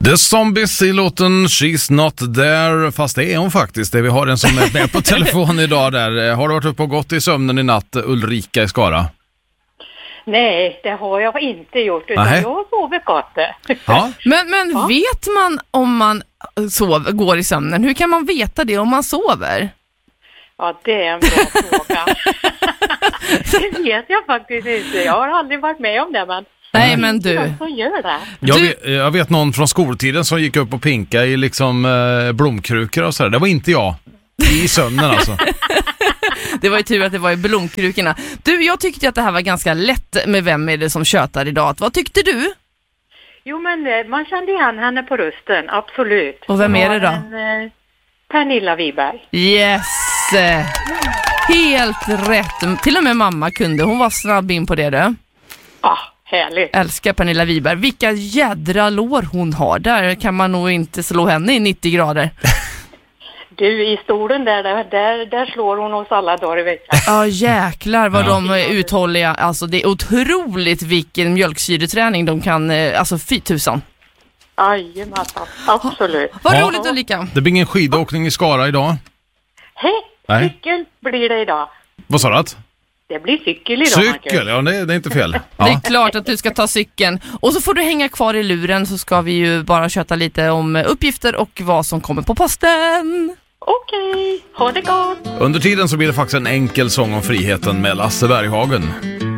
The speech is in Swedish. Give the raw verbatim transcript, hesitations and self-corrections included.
The Zombies i låten She's Not There, fast det är hon faktiskt. Det vi har en som är med på telefon idag där. Har du varit uppe och gått i sömnen i natt, Ulrika i Skara? Nej, det har jag inte gjort, utan Nähä. jag har sovit gott. Ja. Men, men Ja. vet man om man sover, går i sömnen? Hur kan man veta det om man sover? Ja, det är en bra fråga. Det vet jag faktiskt inte. Jag har aldrig varit med om det, men... Nej, men du. De som gör det. Jag, Du- vet, jag vet någon från skoltiden som gick upp och pinka i liksom eh, blomkrukor och sådär. Det var inte jag. I sömnen alltså. Det var ju tur att det var i blomkrukorna. Du, jag tyckte att det här var ganska lätt med Vem är det som tjötar idag. Vad tyckte du? Jo, men eh, man kände igen henne på rösten, absolut. Och vem är det då? En, eh, Pernilla Wiberg. Yes! Helt rätt. Till och med mamma kunde. Hon var snabb in på det, du. Ah, härligt. Älskar Pernilla Wiberg. Vilka jädra lår hon har. Där kan man nog inte slå henne i nittio grader. Du, i stolen där, där, där, där slår hon oss alla dagar i veckan. Ja, jäklar vad Ja. de är uthålliga. Alltså det är otroligt vilken mjölksyreträning de kan, eh, alltså fy tusan. Jajamensan, absolut. Vad Ja. roligt, Ulrika. Det blir ingen skidåkning i Skara idag. Hej, Nej. cykel blir det idag. Vad sa du att? Det blir cykel idag, Marcus. Cykel, ja det, det är inte fel. Det Ja. är klart att du ska ta cykeln. Och så får du hänga kvar i luren, så ska vi ju bara köta lite om uppgifter och vad som kommer på posten. Okej, ha det gott. Under tiden så blir det faktiskt en enkel sång om friheten med Lasse Berghagen.